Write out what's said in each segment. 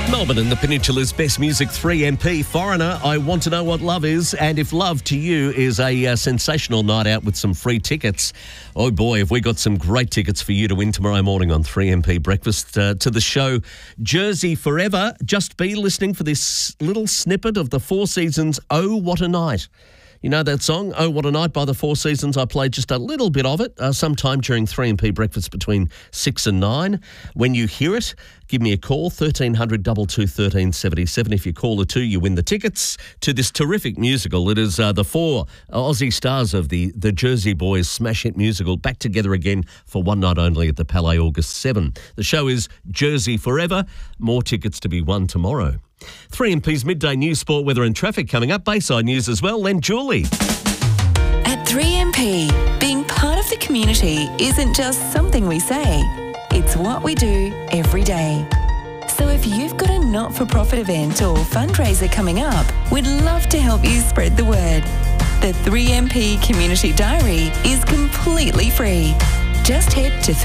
Melbourne and the Peninsula's best music, 3MP. Foreigner, I want to know what love is, and if love to you is a sensational night out with some free tickets. Oh boy, have we got some great tickets for you to win tomorrow morning on 3MP Breakfast to the show Jersey Forever. Just be listening for this little snippet of the Four Seasons, Oh What a Night. You know that song, Oh What a Night by the Four Seasons? I played just a little bit of it sometime during 3MP Breakfast between 6 and 9. When you hear it, give me a call, 1300 22 1377. If you call the 2, you win the tickets to this terrific musical. It is the four Aussie stars of the Jersey Boys smash hit musical back together again for one night only at the Palais August 7. The show is Jersey Forever. More tickets to be won tomorrow. 3MP's midday news, sport, weather and traffic coming up. Bayside news as well. Then Julie. At 3MP, being part of the community isn't just something we say. It's what we do every day. So if you've got a not-for-profit event or fundraiser coming up, we'd love to help you spread the word. The 3MP Community Diary is completely free. Just head to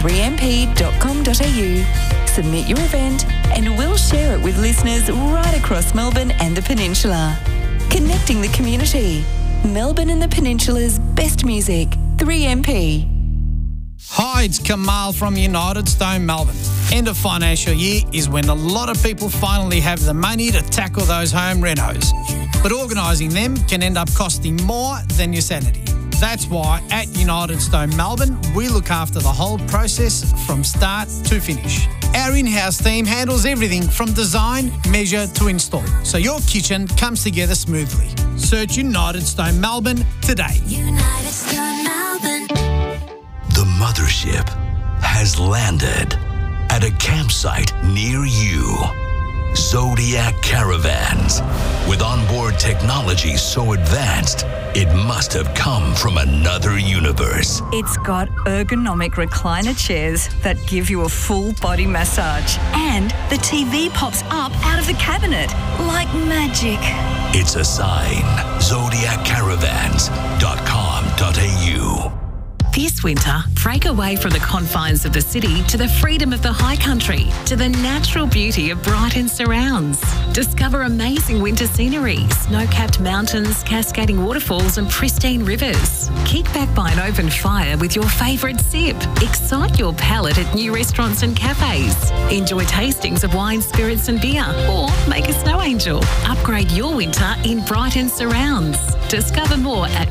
3mp.com.au, submit your event, and we'll share it with listeners right across Melbourne and the Peninsula. Connecting the community. Melbourne and the Peninsula's best music, 3MP. Hi, it's Kamal from United Stone Melbourne. End of financial year is when a lot of people finally have the money to tackle those home renos. But organising them can end up costing more than your sanity. That's why at United Stone Melbourne, we look after the whole process from start to finish. Our in-house team handles everything from design, measure to install, so your kitchen comes together smoothly. Search United Stone Melbourne today. United Stone Melbourne. The mothership has landed at a campsite near you. Zodiac Caravans. With onboard technology so advanced, it must have come from another universe. It's got ergonomic recliner chairs that give you a full body massage. And the TV pops up out of the cabinet like magic. It's a sign. ZodiacCaravans.com.au. This winter, break away from the confines of the city to the freedom of the high country, to the natural beauty of Brighton surrounds. Discover amazing winter scenery, snow-capped mountains, cascading waterfalls and pristine rivers. Kick back by an open fire with your favourite sip. Excite your palate at new restaurants and cafes. Enjoy tastings of wine, spirits and beer, or make a snow angel. Upgrade your winter in Brighton surrounds. Discover more at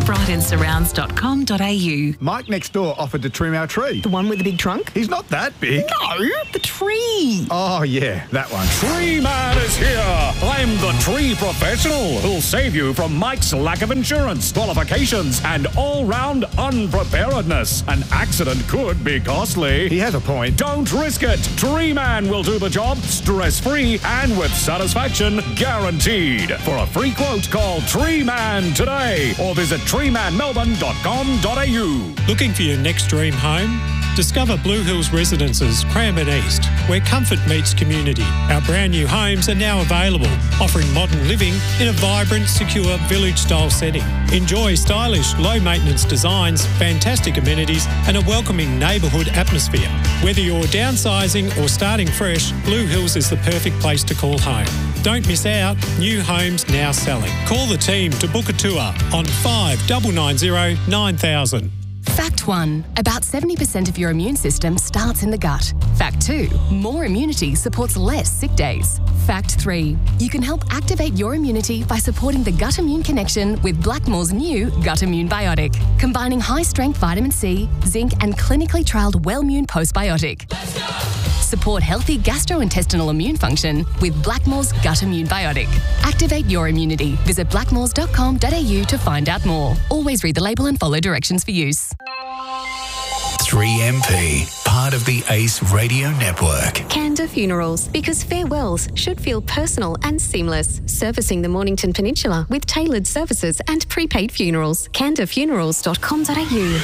visitbrightonsurrounds.com.au. Mike next door offered to trim our tree. The one with the big trunk? He's not that big. No, the tree. Oh, yeah, that one. Tree Man is here. I'm the tree professional who'll save you from Mike's lack of insurance, qualifications, and all-round unpreparedness. An accident could be costly. He has a point. Don't risk it. Tree Man will do the job stress-free and with satisfaction guaranteed. For a free quote, call Tree Man today or visit treemanmelbourne.com.au. Looking for your next dream home? Discover Blue Hills Residences, Cranbourne East, where comfort meets community. Our brand new homes are now available, offering modern living in a vibrant, secure, village-style setting. Enjoy stylish, low-maintenance designs, fantastic amenities and a welcoming neighbourhood atmosphere. Whether you're downsizing or starting fresh, Blue Hills is the perfect place to call home. Don't miss out. New homes now selling. Call the team to book a tour on 5990 9000. Fact 1. About 70% of your immune system starts in the gut. Fact 2. More immunity supports less sick days. Fact 3. You can help activate your immunity by supporting the gut immune connection with Blackmore's new Gut Immune Biotic, combining high-strength vitamin C, zinc and clinically trialled Wellmune Postbiotic. Support healthy gastrointestinal immune function with Blackmore's Gut Immune Biotic. Activate your immunity. Visit blackmores.com.au to find out more. Always read the label and follow directions for use. 3MP, part of the ACE Radio Network. Canda Funerals, because farewells should feel personal and seamless. Servicing the Mornington Peninsula with tailored services and prepaid funerals. candafunerals.com.au.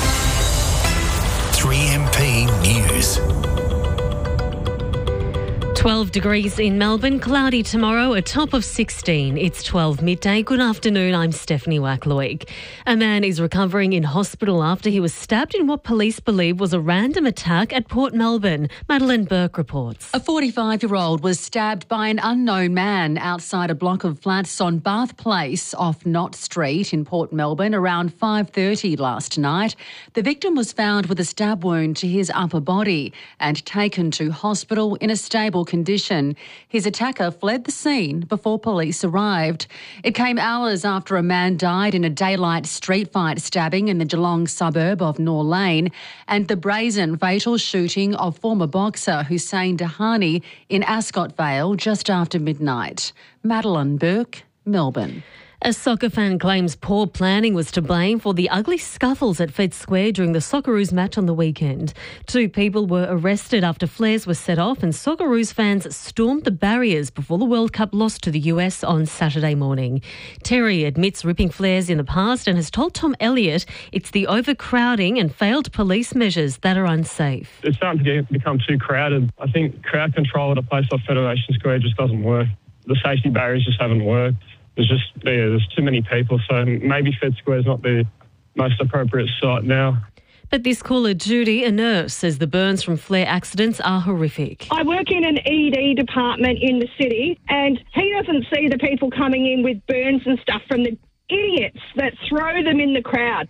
3MP News. 12 degrees in Melbourne, cloudy tomorrow, a top of 16. It's 12 midday. Good afternoon, I'm Stephanie Wackloig. A man is recovering in hospital after he was stabbed in what police believe was a random attack at Port Melbourne. Madeleine Burke reports. A 45-year-old was stabbed by an unknown man outside a block of flats on Bath Place off Knott Street in Port Melbourne around 5:30 last night. The victim was found with a stab wound to his upper body and taken to hospital in a stable condition. His attacker fled the scene before police arrived. It came hours after a man died in a daylight street fight stabbing in the Geelong suburb of Nor Lane and the brazen fatal shooting of former boxer Hussein Dahani in Ascot Vale just after midnight. Madeleine Burke, Melbourne. A soccer fan claims poor planning was to blame for the ugly scuffles at Fed Square during the Socceroos match on the weekend. 2 people were arrested after flares were set off and Socceroos fans stormed the barriers before the World Cup lost to the US on Saturday morning. Terry admits ripping flares in the past and has told Tom Elliott it's the overcrowding and failed police measures that are unsafe. It's starting to become too crowded. I think crowd control at a place like Federation Square just doesn't work. The safety barriers just haven't worked. There's too many people, so maybe Fed Square is not the most appropriate site now. But this caller, Judy, a nurse, says the burns from flare accidents are horrific. I work in an ED department in the city, and he doesn't see the people coming in with burns and stuff from the idiots that throw them in the crowd.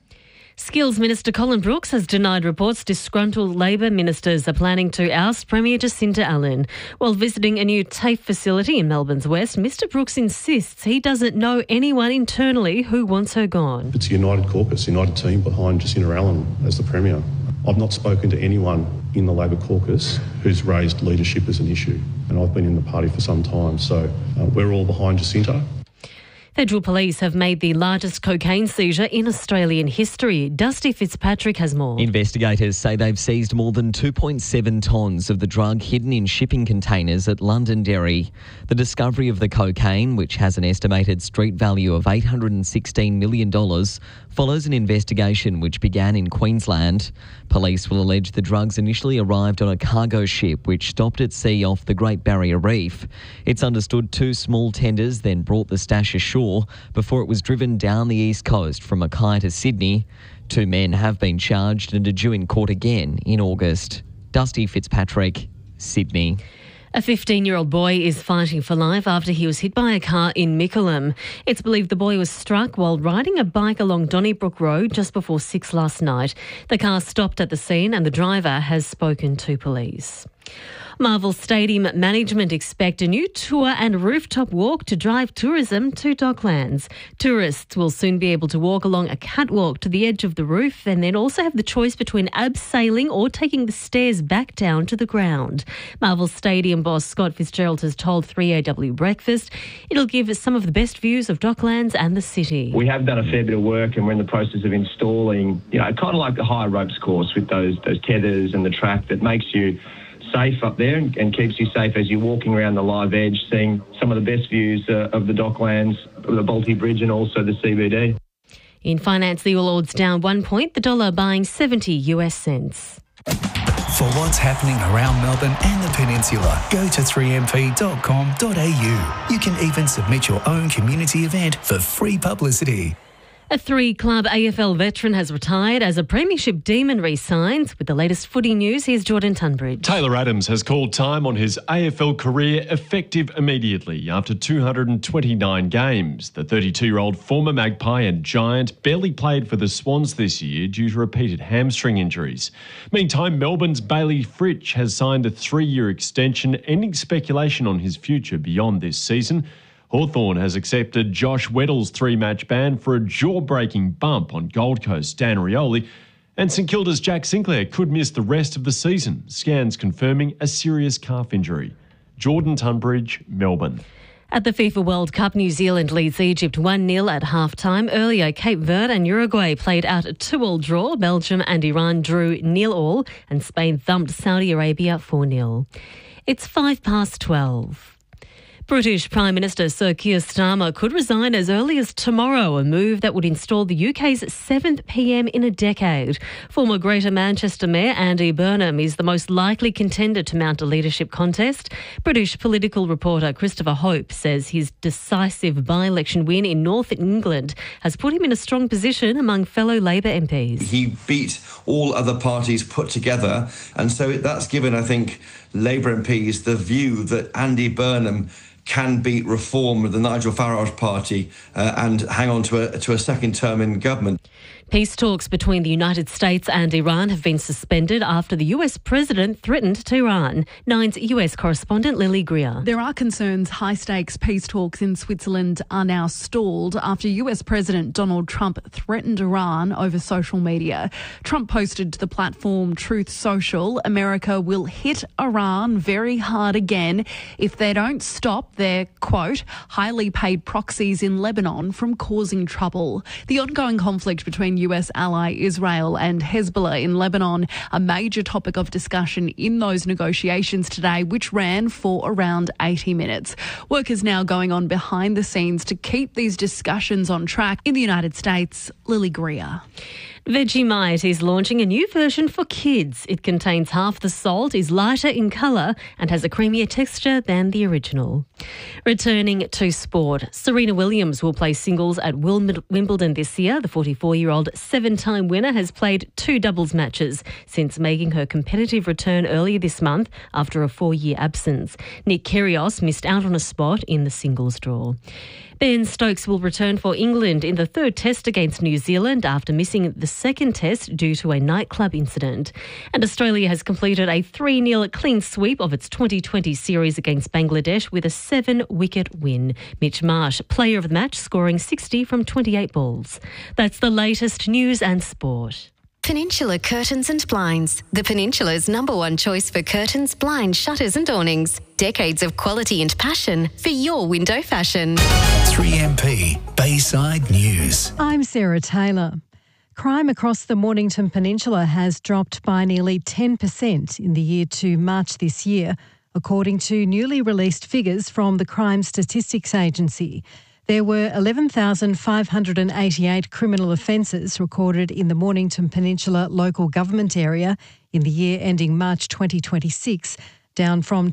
Skills Minister Colin Brooks has denied reports disgruntled Labor ministers are planning to oust Premier Jacinta Allen. While visiting a new TAFE facility in Melbourne's West, Mr Brooks insists he doesn't know anyone internally who wants her gone. It's a united caucus, united team behind Jacinta Allen as the Premier. I've not spoken to anyone in the Labor caucus who's raised leadership as an issue, and I've been in the party for some time, so we're all behind Jacinta. Federal police have made the largest cocaine seizure in Australian history. Dusty Fitzpatrick has more. Investigators say they've seized more than 2.7 tonnes of the drug hidden in shipping containers at Londonderry. The discovery of the cocaine, which has an estimated street value of $816 million, follows an investigation which began in Queensland. Police will allege the drugs initially arrived on a cargo ship which stopped at sea off the Great Barrier Reef. It's understood 2 small tenders then brought the stash ashore before it was driven down the east coast from Mackay to Sydney. 2 men have been charged and are due in court again in August. Dusty Fitzpatrick, Sydney. A 15-year-old boy is fighting for life after he was hit by a car in Mickleham. It's believed the boy was struck while riding a bike along Donnybrook Road just before 6 last night. The car stopped at the scene and the driver has spoken to police. Marvel Stadium management expect a new tour and rooftop walk to drive tourism to Docklands. Tourists will soon be able to walk along a catwalk to the edge of the roof and then also have the choice between abseiling or taking the stairs back down to the ground. Marvel Stadium boss Scott Fitzgerald has told 3AW Breakfast it'll give us some of the best views of Docklands and the city. We have done a fair bit of work and we're in the process of installing, kind of like the high ropes course with those tethers and the track that makes you safe up there and keeps you safe as you're walking around the live edge, seeing some of the best views of the Docklands, the Balti Bridge and also the CBD. In finance, the All Ords down 1 point, the dollar buying 70 US cents. For what's happening around Melbourne and the Peninsula, go to 3mp.com.au. You can even submit your own community event for free publicity. A 3-club AFL veteran has retired as a premiership demon re-signs. With the latest footy news, here's Jordan Tunbridge. Taylor Adams has called time on his AFL career effective immediately after 229 games. The 32-year-old former Magpie and Giant barely played for the Swans this year due to repeated hamstring injuries. Meantime, Melbourne's Bailey Fritsch has signed a 3-year extension, ending speculation on his future beyond this season. Hawthorn has accepted Josh Weddle's 3-match ban for a jaw-breaking bump on Gold Coast Dan Rioli, and St Kilda's Jack Sinclair could miss the rest of the season, scans confirming a serious calf injury. Jordan Tunbridge, Melbourne. At the FIFA World Cup, New Zealand leads Egypt 1-0 at half-time. Earlier, Cape Verde and Uruguay played out a 2-2 draw. Belgium and Iran drew 0-0 and Spain thumped Saudi Arabia 4-0. It's 12:05. British Prime Minister Sir Keir Starmer could resign as early as tomorrow, a move that would install the UK's 7th PM in a decade. Former Greater Manchester Mayor Andy Burnham is the most likely contender to mount a leadership contest. British political reporter Christopher Hope says his decisive by-election win in North England has put him in a strong position among fellow Labor MPs. He beat all other parties put together, and so that's given, I think, Labour MPs the view that Andy Burnham can beat Reform, the Nigel Farage party, and hang on to a second term in government. Peace talks between the United States and Iran have been suspended after the US president threatened Tehran. Nine's US correspondent Lily Greer. There are concerns high-stakes peace talks in Switzerland are now stalled after US President Donald Trump threatened Iran over social media. Trump posted to the platform Truth Social, America will hit Iran very hard again if they don't stop their, quote, highly paid proxies in Lebanon from causing trouble. The ongoing conflict between US ally Israel and Hezbollah in Lebanon, a major topic of discussion in those negotiations today, which ran for around 80 minutes. Work is now going on behind the scenes to keep these discussions on track. In the United States, Lily Greer. Vegemite is launching a new version for kids. It contains half the salt, is lighter in colour and has a creamier texture than the original. Returning to sport, Serena Williams will play singles at Wimbledon this year. The 44-year-old seven-time winner has played 2 doubles matches since making her competitive return earlier this month after a 4-year absence. Nick Kyrgios missed out on a spot in the singles draw. Ben Stokes will return for England in the 3rd test against New Zealand after missing the 2nd test due to a nightclub incident. And Australia has completed a 3-0 clean sweep of its 2020 series against Bangladesh with a 7-wicket win. Mitch Marsh, player of the match, scoring 60 from 28 balls. That's the latest news and sport. Peninsula Curtains and Blinds, the Peninsula's #1 choice for curtains, blinds, shutters and awnings. Decades of quality and passion for your window fashion. 3MP Bayside News. I'm Sarah Taylor. Crime across the Mornington Peninsula has dropped by nearly 10% in the year to March this year, according to newly released figures from the Crime Statistics Agency. There were 11,588 criminal offences recorded in the Mornington Peninsula local government area in the year ending March 2026, down from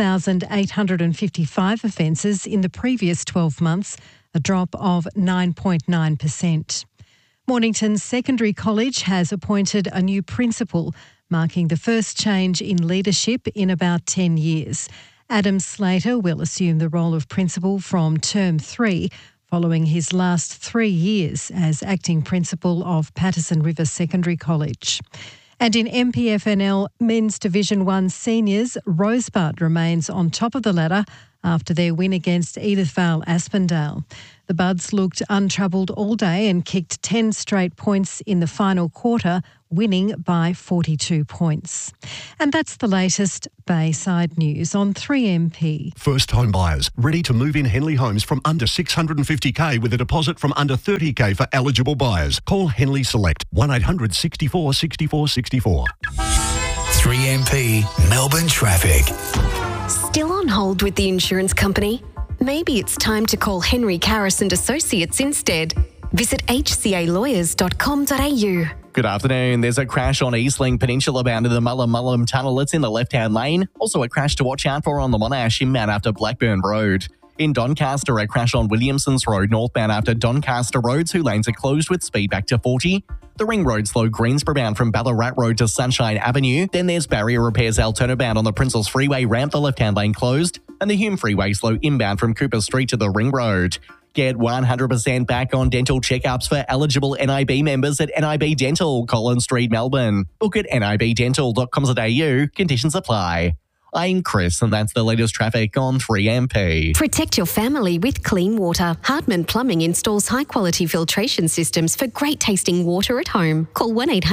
12,855 offences in the previous 12 months, a drop of 9.9%. Mornington Secondary College has appointed a new principal, marking the first change in leadership in about 10 years. Adam Slater will assume the role of principal from term 3, following his last 3 years as acting principal of Patterson River Secondary College. And in MPFNL Men's Division 1 Seniors, Rosebud remains on top of the ladder after their win against Edithvale Aspendale. The Buds looked untroubled all day and kicked 10 straight points in the final quarter, winning by 42 points. And that's the latest Bayside News on 3MP. First home buyers ready to move in Henley Homes from under $650,000 with a deposit from under $30,000 for eligible buyers. Call Henley Select 1800 64 64 64. 3MP Melbourne Traffic. Still on hold with the insurance company? Maybe it's time to call Henry Karras and Associates instead. Visit hcalawyers.com.au. Good afternoon. There's a crash on Eastlink Peninsula bound to the Mullum Tunnel. It's in the left-hand lane. Also a crash to watch out for on the Monash inbound after Blackburn Road. In Doncaster, a crash on Williamsons Road northbound after Doncaster Road. 2 lanes are closed with speed back to 40. The Ring Road slow Greensboro bound from Ballarat Road to Sunshine Avenue. Then there's barrier repairs Altona bound on the Princes Freeway ramp, the left-hand lane closed. And the Hume Freeway slow inbound from Cooper Street to the Ring Road. Get 100% back on dental checkups for eligible NIB members at NIB Dental, Collins Street, Melbourne. Book at nibdental.com.au. Conditions apply. I'm Chris, and that's the latest traffic on 3MP. Protect your family with clean water. Hartman Plumbing installs high-quality filtration systems for great-tasting water at home. Call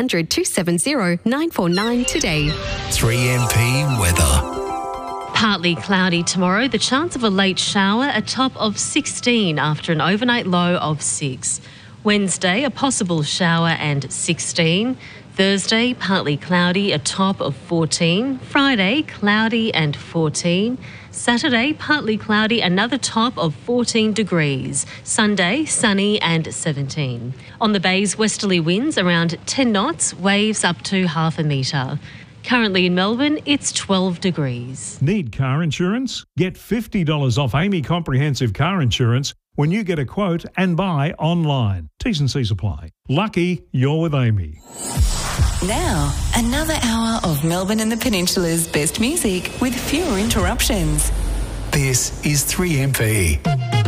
1-800-270-949 today. 3MP Weather. Partly cloudy tomorrow, the chance of a late shower, a top of 16 after an overnight low of 6. Wednesday, a possible shower and 16. Thursday, partly cloudy, a top of 14. Friday, cloudy and 14. Saturday, partly cloudy, another top of 14 degrees. Sunday, sunny and 17. On the bays, westerly winds around 10 knots, waves up to half a metre. Currently in Melbourne, it's 12 degrees. Need car insurance? Get $50 off Amy Comprehensive Car Insurance when you get a quote and buy online. T's and C's apply. Lucky you're with Amy. Now, another hour of Melbourne and the Peninsula's best music with fewer interruptions. This is 3MP.